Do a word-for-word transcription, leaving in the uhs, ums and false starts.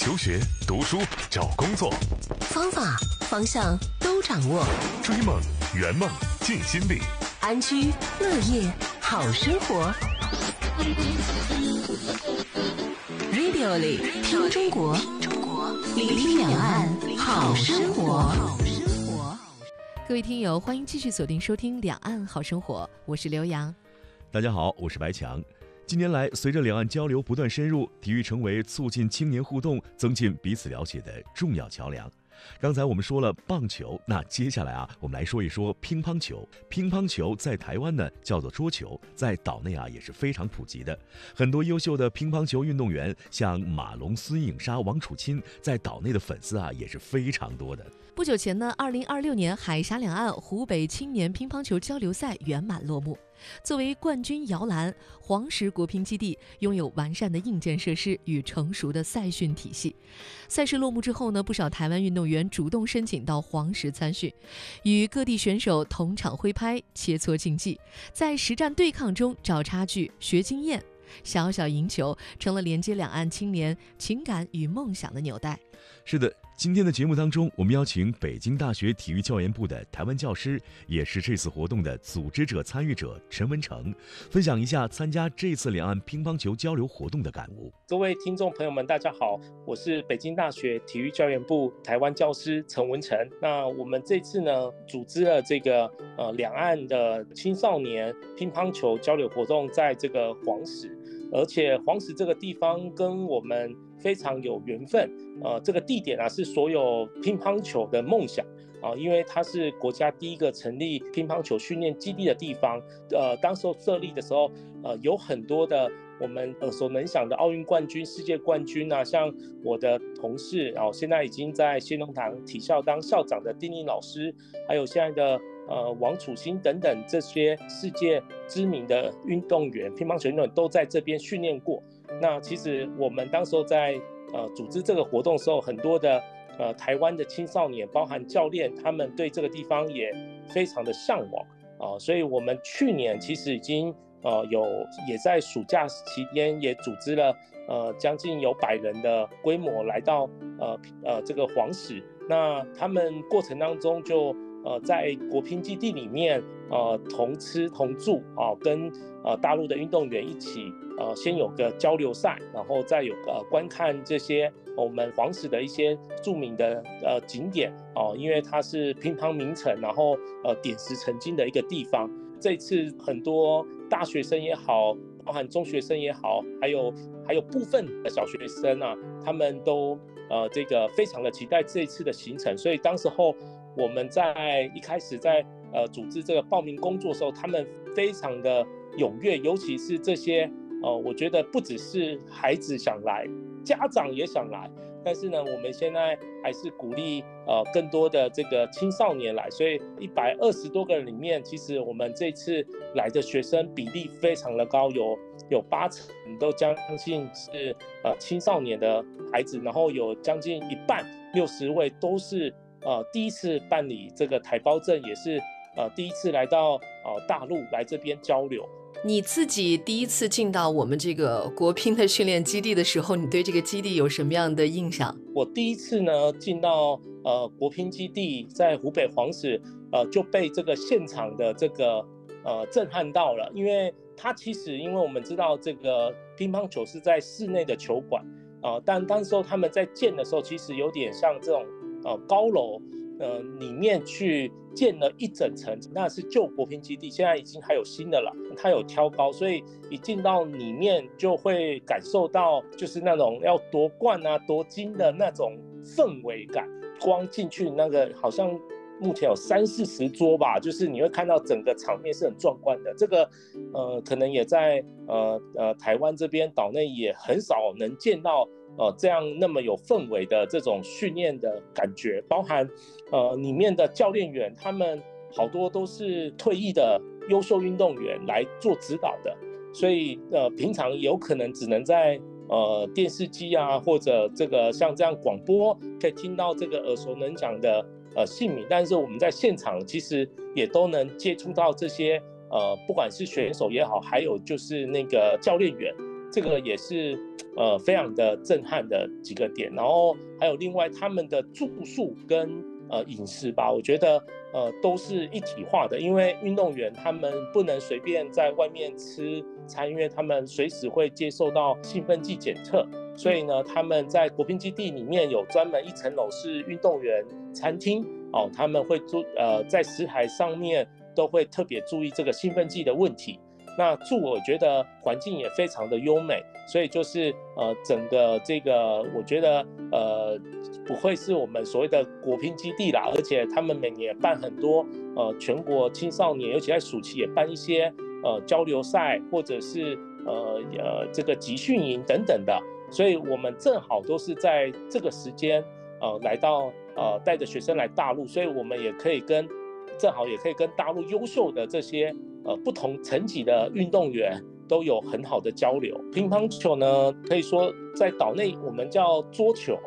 求学、读书、找工作， 方法、方向都掌握。 追梦、圆梦、尽心力， 安居乐业好生活。Radio 里听中国，聆听两岸好生活。 各位听友，欢迎继续锁定收听《两岸好生活》，我是刘洋。 大家好，我是白强。近年来，随着两岸交流不断深入，体育成为促进青年互动、增进彼此了解的重要桥梁。刚才我们说了棒球，那接下来啊，我们来说一说乒乓球。乒乓球在台湾呢叫做桌球，在岛内啊也是非常普及的。很多优秀的乒乓球运动员，像马龙、孙颖莎、王楚钦，在岛内的粉丝啊也是非常多的。 不久前呢，二零二六年海峡两岸湖北青年乒乓球交流赛圆满落幕。作为冠军摇篮，黄石国乒基地拥有完善的硬件设施与成熟的赛训体系。赛事落幕之后呢，不少台湾运动员主动申请到黄石参训，与各地选手同场挥拍、切磋竞技，在实战对抗中找差距、学经验。小小赢球成了连接两岸青年情感与梦想的纽带。 是的，今天的节目当中，我们邀请北京大学体育教研部的台湾教师，也是这次活动的组织者、参与者陈文成，分享一下参加这次两岸乒乓球交流活动的感悟。 各位听众朋友们，大家好，我是北京大学体育教研部台湾教师陈文成。那我们这次呢，组织了这个呃两岸的青少年乒乓球交流活动，在这个黄石。而且黄石这个地方跟我们非常有缘分，呃，这个地点啊是所有乒乓球的梦想啊，因为它是国家第一个成立乒乓球训练基地的地方。呃，当时候设立的时候，呃，有很多的我们耳熟能详的奥运冠军、世界冠军啊，像我的同事啊，现在已经在先农堂体校当校长的丁宁老师，还有现在的。呃，王楚钦等等这些世界知名的运动员，乒乓球运动员都在这边训练过。那其实我们当时候在呃组织这个活动的时候，很多的呃台湾的青少年，包含教练，他们对这个地方也非常的向往啊、呃。所以我们去年其实已经呃有也在暑假期间也组织了呃将近有百人的规模来到呃呃这个黄石。那他们过程当中就。呃，在国乒基地里面，呃，同吃同住啊，跟呃大陆的运动员一起，呃，先有个交流赛，然后再有个、呃、观看这些我们黄石的一些著名的呃景点哦、呃，因为它是乒乓名城，然后呃点石成金的一个地方。这次很多大学生也好，包含中学生也好，还有还有部分的小学生啊，他们都呃这个非常的期待这一次的行程，所以当时候。我们在一开始在呃组织这个报名工作的时候，他们非常的踊跃，尤其是这些呃，我觉得不只是孩子想来，家长也想来。但是呢，我们现在还是鼓励呃更多的这个青少年来，所以一百二十多个人里面，其实我们这次来的学生比例非常的高，有有八成都将近是呃青少年的孩子，然后有将近一半六十位都是。呃，第一次办理这个台胞证，也是呃第一次来到呃大陆来这边交流。 你自己第一次进到我们这个国乒的训练基地的时候，你对这个基地有什么样的印象？ 我第一次呢进到呃国乒基地，在湖北黄石，呃就被这个现场的这个呃震撼到了，因为它其实因为我们知道这个乒乓球是在室内的球馆啊、呃，但当时候他们在建的时候，其实有点像这种。呃，高楼，呃，里面去建了一整层，那是旧国乒基地，现在已经还有新的了，它有挑高，所以一进到里面就会感受到，就是那种要夺冠啊、夺金的那种氛围感。光进去那个好像目前有三四十桌吧，就是你会看到整个场面是很壮观的。这个，呃，可能也在呃呃台湾这边岛内也很少能见到。呃，这样那么有氛围的这种训练的感觉，包含呃里面的教练员，他们好多都是退役的优秀运动员来做指导的，所以呃平常有可能只能在呃电视机啊或者这个像这样广播可以听到这个耳熟能详的呃姓名，但是我们在现场其实也都能接触到这些呃不管是选手也好，还有就是那个教练员。 这个也是呃非常的震撼的几个点。然后还有另外他们的住宿跟呃饮食吧，我觉得呃都是一体化的，因为运动员他们不能随便在外面吃餐，因为他们随时会接受到兴奋剂检测。所以呢，他们在国宾基地里面有专门一层楼是运动员餐厅哦，他们会注呃在食材上面都会特别注意这个兴奋剂的问题。那住我觉得环境也非常的优美，所以就是呃整个这个我觉得呃不会是我们所谓的国宾基地啦，而且他们每年也办很多呃全国青少年，尤其在暑期也办一些呃交流赛或者是呃呃这个集训营等等的，所以我们正好都是在这个时间呃来到呃带着学生来大陆，所以我们也可以跟正好也可以跟大陆优秀的这些呃不同层级的运动员都有很好的交流。乒乓球呢，可以说在岛内我们叫桌球，